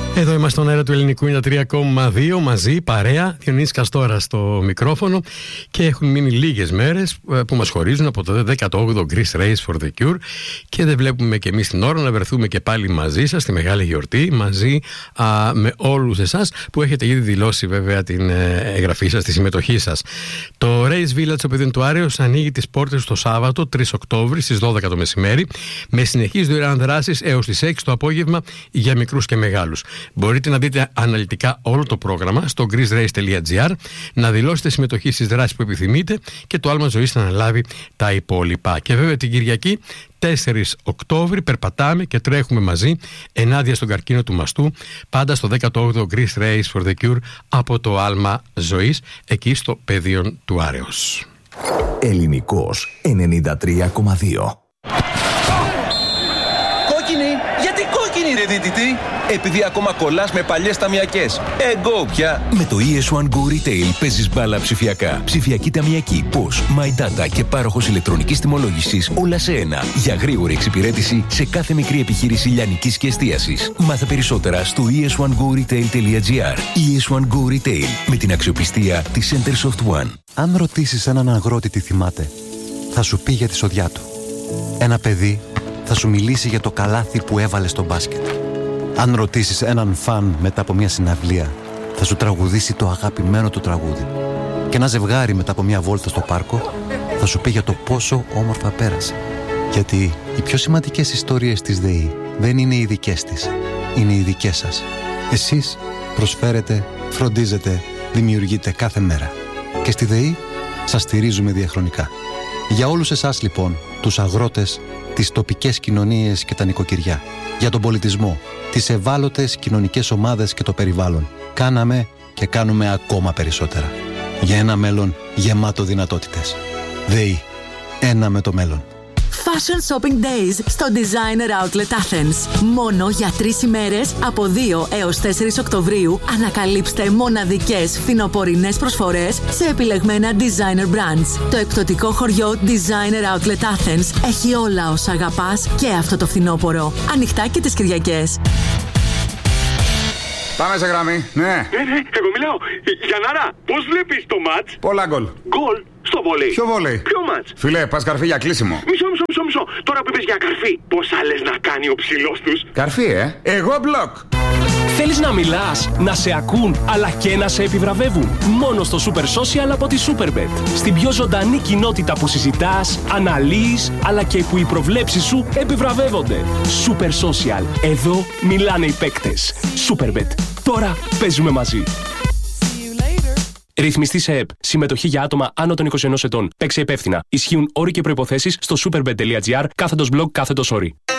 Εδώ είμαστε στον αέρα του Ελληνικού 93,2 μαζί, παρέα, Διονύσης Καστόρας στο μικρόφωνο και έχουν μείνει λίγες μέρες που μας χωρίζουν από το 18ο Greece Race for the Cure και δεν βλέπουμε και εμείς την ώρα να βρεθούμε και πάλι μαζί σας στη μεγάλη γιορτή, μαζί με όλους εσάς που έχετε ήδη δηλώσει βέβαια την εγγραφή σας, τη συμμετοχή σας. Το Race Village στο Πεδίων του Άρεως ανοίγει τις πόρτες το Σάββατο 3 Οκτώβρη στις 12 το μεσημέρι με συνεχείς δωρεάν δράσεις έως τις 6 το απόγευμα για μικρούς και μεγάλους. Μπορείτε να δείτε αναλυτικά όλο το πρόγραμμα στο greecerace.gr, να δηλώσετε συμμετοχή στις δράσεις που επιθυμείτε και το άλμα ζωής θα αναλάβει τα υπόλοιπα. Και βέβαια την Κυριακή 4 Οκτώβρη περπατάμε και τρέχουμε μαζί ενάντια στον καρκίνο του μαστού, πάντα στο 18ο Greece Race for the Cure από το άλμα ζωής, εκεί στο Πεδίων του Άρεως. Ελληνικός 93,2. Γιατί κόκκινη ρε διαιτητή? Επειδή ακόμα κολλάς με παλιές ταμιακές. Εγώ πια. Με το ES1 Go Retail παίζεις μπάλα ψηφιακά. Ψηφιακή ταμιακή, POS, My Data και πάροχος ηλεκτρονικής τιμολόγησης όλα σε ένα. Για γρήγορη εξυπηρέτηση σε κάθε μικρή επιχείρηση λιανικής και εστίασης. Μάθε περισσότερα στο es1goretail.gr. ES1 Go Retail με την αξιοπιστία της Centersoft One. Αν ρωτήσεις έναν αγρότη τι θυμάται, θα σου πει για τη σοδιά του. Ένα παιδί θα σου μιλήσει για το καλάθι που έβαλε στο μπάσκετ. Αν ρωτήσεις έναν φαν μετά από μια συναυλία, θα σου τραγουδήσει το αγαπημένο του τραγούδι. Και ένα ζευγάρι μετά από μια βόλτα στο πάρκο θα σου πει για το πόσο όμορφα πέρασε. Γιατί οι πιο σημαντικές ιστορίες της ΔΕΗ δεν είναι οι δικές της, είναι οι δικές σας. Εσείς προσφέρετε, φροντίζετε, δημιουργείτε κάθε μέρα. Και στη ΔΕΗ σας στηρίζουμε διαχρονικά. Για όλους εσάς λοιπόν, τους αγρότες, τις τοπικές κοινωνίες και τα νοικοκυριά, για τον πολιτισμό, τις ευάλωτες κοινωνικές ομάδες και το περιβάλλον, κάναμε και κάνουμε ακόμα περισσότερα. Για ένα μέλλον γεμάτο δυνατότητες. ΔΕΗ. Ένα με το μέλλον. Fashion Shopping Days στο Designer Outlet Athens. Μόνο για 3 ημέρες από 2 έως 4 Οκτωβρίου ανακαλύψτε μοναδικές φθινοπορεινές προσφορές σε επιλεγμένα designer brands. Το εκπτωτικό χωριό Designer Outlet Athens έχει όλα όσα αγαπάς και αυτό το φθινόπωρο. Ανοιχτά και τις Κυριακές. Πάμε σε γραμμή, ναι. Εγώ μιλάω. Γιαννάρα, πώς βλέπεις το μάτς? Πολλά γκολ. Γκολ στο βόλεϊ. Ποιο βόλεϊ? Ποιο μάτς? Φίλε, πας καρφί για κλείσιμο. Μισό. Τώρα που είπες για καρφί, πόσα λες να κάνει ο ψηλός τους? Καρφί, Εγώ μπλοκ. Θέλεις να μιλάς, να σε ακούν, αλλά και να σε επιβραβεύουν? Μόνο στο Super Social από τη Superbet. Στην πιο ζωντανή κοινότητα που συζητάς, αναλύεις, αλλά και που οι προβλέψεις σου επιβραβεύονται. Super Social. Εδώ μιλάνε οι παίκτες. Superbet. Τώρα παίζουμε μαζί. Ρυθμιστή σε ΕΠ. Συμμετοχή για άτομα άνω των 21 ετών. Παίξε υπεύθυνα. Ισχύουν όροι και προϋποθέσεις στο superbet.gr /blog/όροι.